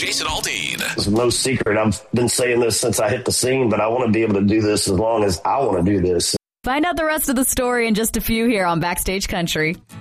Jason Aldean. It's no secret. I've been saying this since I hit the scene, but I want to be able to do this as long as I want to do this. Find out the rest of the story in just a few here on Backstage Country.